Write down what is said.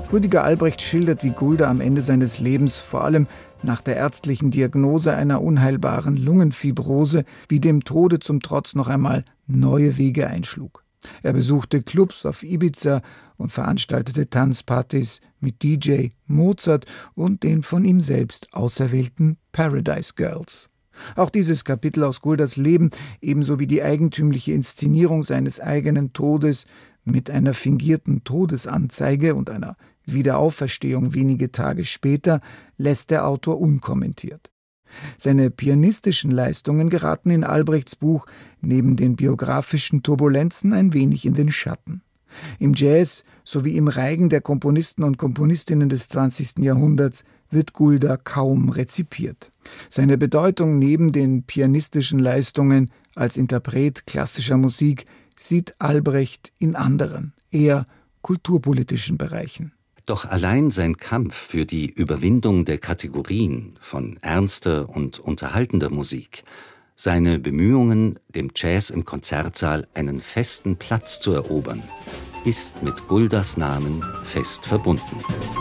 Rüdiger Albrecht schildert, wie Gulda am Ende seines Lebens, vor allem nach der ärztlichen Diagnose einer unheilbaren Lungenfibrose, wie dem Tode zum Trotz noch einmal neue Wege einschlug. Er besuchte Clubs auf Ibiza und veranstaltete Tanzpartys mit DJ Mozart und den von ihm selbst auserwählten Paradise Girls. Auch dieses Kapitel aus Guldas Leben, ebenso wie die eigentümliche Inszenierung seines eigenen Todes mit einer fingierten Todesanzeige und einer Wiederauferstehung wenige Tage später, lässt der Autor unkommentiert. Seine pianistischen Leistungen geraten in Albrechts Buch neben den biografischen Turbulenzen ein wenig in den Schatten. Im Jazz sowie im Reigen der Komponisten und Komponistinnen des 20. Jahrhunderts wird Gulda kaum rezipiert. Seine Bedeutung neben den pianistischen Leistungen als Interpret klassischer Musik sieht Albrecht in anderen, eher kulturpolitischen Bereichen. Doch allein sein Kampf für die Überwindung der Kategorien von ernster und unterhaltender Musik, seine Bemühungen, dem Jazz im Konzertsaal einen festen Platz zu erobern, ist mit Guldas Namen fest verbunden.